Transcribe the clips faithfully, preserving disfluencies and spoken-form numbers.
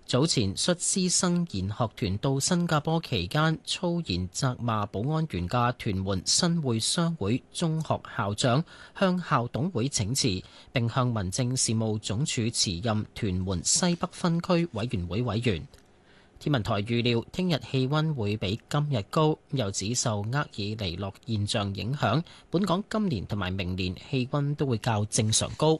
早前率師生研學團到新加坡期間，粗言責罵保安員嘅屯門新會商會中學校長向校董會請辭，並向民政事務總署辭任屯門西北分區委員會委員。天文台預料聽日氣溫會比今日高，又指受厄爾尼諾現象影響，本港今年同埋明年氣溫都會較正常高。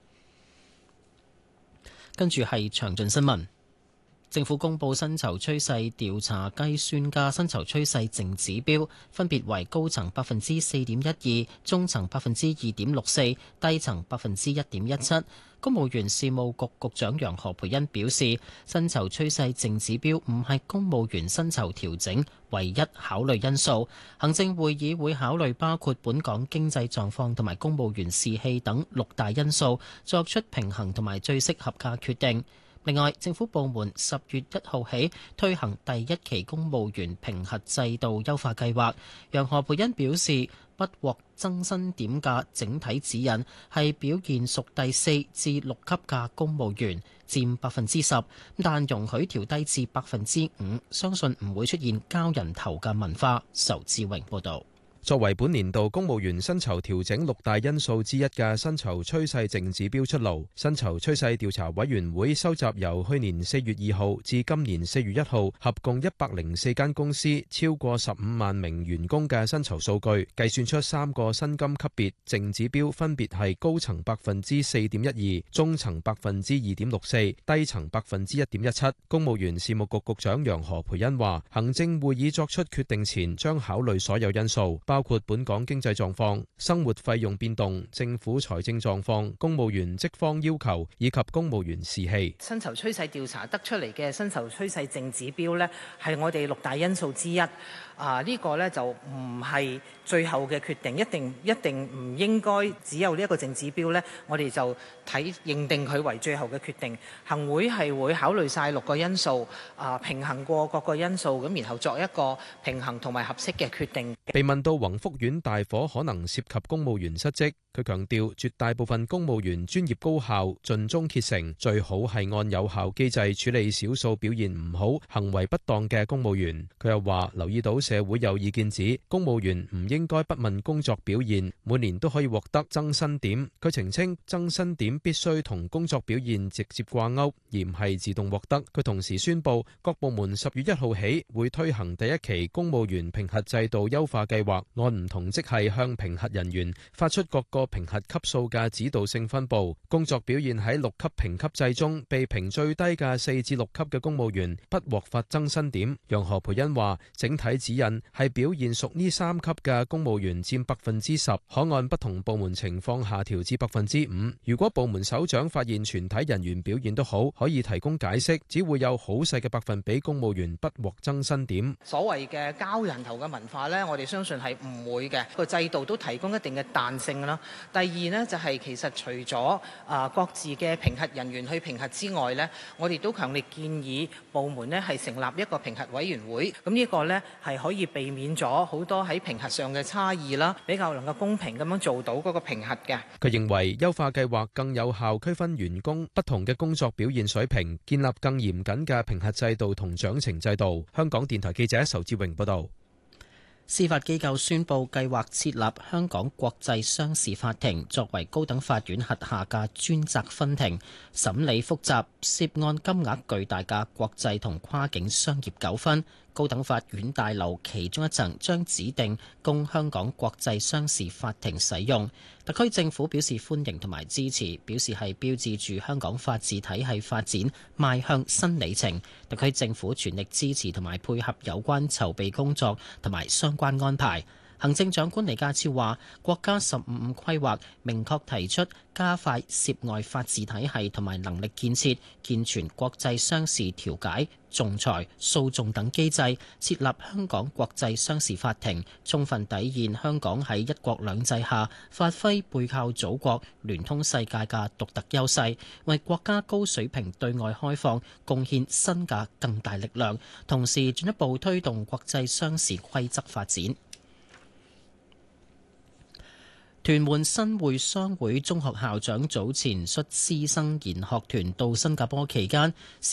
跟住係詳盡新聞。政府公布薪酬趨勢調查計算嘅薪酬趨勢淨指標，分別為高層百分之四點一二，中層百分之二點六四，低層百分之一點一七。公務員事務局局長楊何蓓茵表示，薪酬趨勢淨指標唔係公務員薪酬調整唯一考慮因素，行政會議會考慮包括本港經濟狀況同埋公務員士氣等六大因素，作出平衡同埋最適合嘅決定。另外，政府部門十月一號起推行第一期公務員評核制度優化計劃。楊何蓓茵表示，不獲增薪點嘅整體指引係表現屬第四至六級嘅公務員，佔百分之十，但容許調低至百分之五，相信唔會出現交人頭嘅文化。仇志榮報導。 作為本年度公務員薪酬調整六大因素之一嘅薪酬趨勢淨指標出爐，薪酬趨勢調查委員會收集由去年四月二號至今年四月一號合共一百零四間公司超過十五萬名員工嘅薪酬數據，計算出三個薪金級別淨指標，分別係高層百分之四點一二，中層百分之二點六四，低層百分之一點一七。公務員事務局局長楊何蓓茵話，行政會議作出決定前將考慮所有因素，包括本港經濟狀況、生活費用變動、政府財政狀況、公務員職方要求以及公務員士氣。 薪酬趨勢調查得出嚟嘅薪酬趨勢淨指標呢，係我哋六大因素之一。啊，呢個呢，就唔係最後嘅決定，一定一定唔應該只有呢一個淨指標呢，我哋就睇認定佢為最後嘅決定。行會係會考慮晒六個因素，啊，平衡過各個因素，咁然後作一個平衡同埋合適嘅決定。 被問到宏福苑大火可能涉及公務員失職，佢強調絕大部分公務員專業高效、盡忠竭誠，最好係按有效機制處理少數表現唔好、行為不當嘅公務員。佢又話留意到社會有意見指公務員唔應該不問工作表現，每年都可以獲得增薪點。佢澄清增薪點必須同工作表現直接掛鈎，而唔係自動獲得。佢同時宣布各部門十月一號起會推行第一期公務員評核制度優化計劃，按唔同職系向評核人員發出各個評核級數嘅指導性分佈。工作表現喺六級評級制中被評最低嘅四至六級嘅公務員不獲發增薪點。楊何蓓茵話整體指引係表現屬呢三級嘅公務員佔百分之十，可按不同部門情況下調至百分之五。如果部門首長發現全體人員表現都好，可以提供解釋，只會有好細嘅百分比公務員不獲增薪點。 所謂嘅交人頭嘅文化呢，我哋相信係唔會嘅，個制度都提供一定嘅彈性啦。第二呢，就係其實除咗啊各自嘅評核人員去評核之外呢，我哋都強烈建議部門呢係成立一個評核委員會。咁呢個呢係可以避免咗好多喺評核上嘅差異啦，比較能夠公平咁樣做到嗰個評核嘅。 佢認為優化計劃更有效區分員工不同嘅工作表現水平，建立更嚴謹嘅評核制度同獎懲制度。香港電台記者仇志榮報導。 司法機構宣布計劃設立香港國際商事法庭，作為高等法院轄下嘅專責分庭，審理複雜、涉案金額巨大嘅國際同跨境商業糾紛。高等法院大樓其中一層將指定供香港國際商事法庭使用。特區政府表示歡迎同埋支持，表示係標誌住香港法治體系發展邁向新里程。特區政府全力支持同埋配合有關籌備工作同埋相關安排。行政長官李家超話，國家十五五規劃明確提出加快涉外法治體系同埋能力建設，健全國際商事調解、仲裁、訴訟等機制，設立香港國際商事法庭，充分體現香港喺一國兩制下發揮背靠祖國、聯通世界嘅獨特優勢，為國家高水平對外開放貢獻新嘅更大力量，同時進一步推動國際商事規則發展。屯門新會商會中學校長早前率師生研學團到新加坡期間，涉